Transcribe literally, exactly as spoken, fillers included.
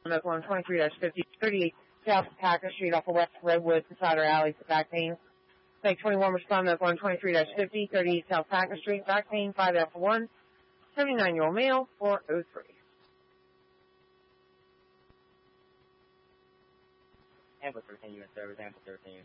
one twenty-three fifty, thirty-eight South Packer Street off of West Redwood, Cider Alley, back pain. Take twenty-one, respond to one twenty-three fifty, thirty-eight South Packer Street, back pain, five Alpha one, seventy-nine-year-old male, four oh three. Ample thirteen unit service, ample thirteen.